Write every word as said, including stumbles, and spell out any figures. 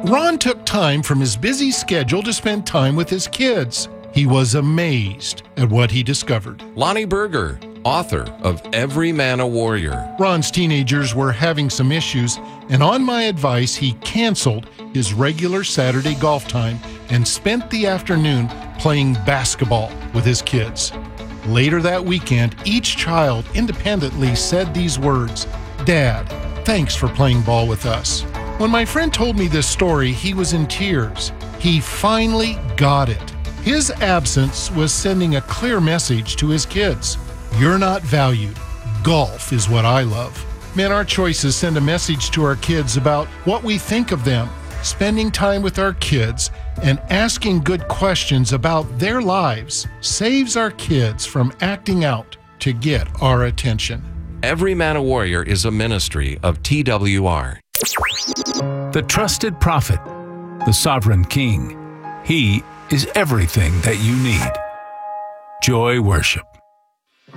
Ron took time from his busy schedule to spend time with his kids. He was amazed at what he discovered. Lonnie Berger, author of Every Man a Warrior. Ron's teenagers were having some issues, and on my advice, he canceled his regular Saturday golf time and spent the afternoon playing basketball with his kids. Later that weekend, each child independently said these words, "Dad, thanks for playing ball with us." When my friend told me this story, he was in tears. He finally got it. His absence was sending a clear message to his kids. You're not valued. Golf is what I love. Man, our choices send a message to our kids about what we think of them. Spending time with our kids and asking good questions about their lives saves our kids from acting out to get our attention. Every Man a Warrior is a ministry of T W R. The trusted prophet, the sovereign king. He is everything that you need. Joy Worship.